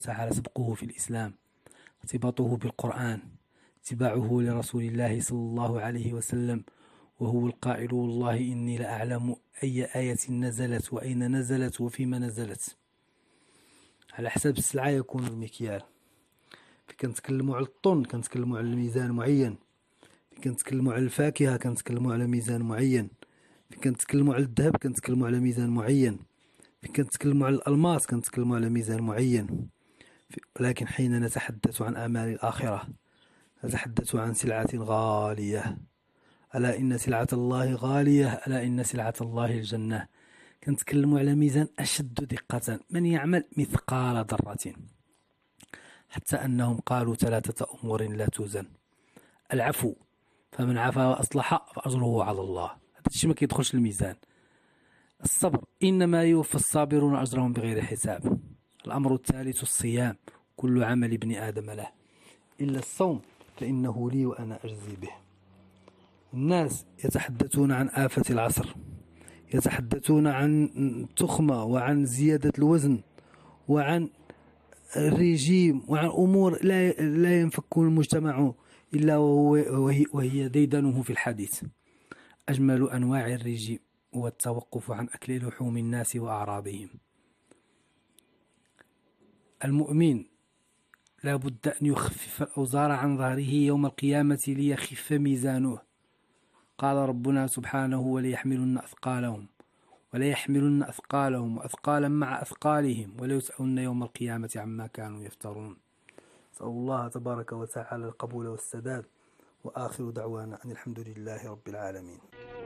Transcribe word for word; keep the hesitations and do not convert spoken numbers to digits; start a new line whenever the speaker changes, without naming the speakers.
تعالى سبقه في الإسلام، ارتباطه بالقرآن، اتباعه لرسول الله صلى الله عليه وسلم، وهو القائل والله إني لأعلم أي آية نزلت وأين نزلت وفيما نزلت. على حسب السلعة يكون المكيال. كنتكلموا على الطن كنتكلموا على الميزان معين، كنتكلموا على الفاكهة كنتكلموا على ميزان معين، كنتكلموا على الذهب كنتكلموا على ميزان معين، كنتكلموا على الألماس كنتكلموا على ميزان معين. ولكن حين نتحدث عن آمال الآخرة نتحدث عن سلعة غالية. ألا إن سلعة الله غالية، ألا إن سلعة الله الجنة. كنتكلموا على ميزان أشد دقة، من يعمل مثقال ذرة، حتى أنهم قالوا ثلاثة أمور لا توزن: العفو، فمن عفا وأصلح فأجره على الله، هذا الشيء ما كيدخلش الميزان. الصبر، إنما يوفى الصابرون أجرهم بغير حساب. الأمر الثالث الصيام، كل عمل ابن آدم له إلا الصوم فإنه لي وأنا أجزي به. الناس يتحدثون عن آفة العصر، يتحدثون عن التخمة وعن زيادة الوزن وعن الرجيم وعن أمور لا لا ينفك المجتمع إلا وهو وهي, وهي ديدنه في الحديث. أجمل أنواع الرجيم هو التوقف عن أكل لحوم الناس وأعراضهم. المؤمن لا بد أن يخفف الأوزار عن ظهره يوم القيامة ليخف ميزانه. قال ربنا سبحانه: وليحملن أثقالهم وليحملن أثقالهم وأثقالا مع أثقالهم وليسألن يوم القيامة عما كانوا يفترون. نسأل الله تبارك وتعالى القبول والسداد، وآخر دعوانا أن الحمد لله رب العالمين.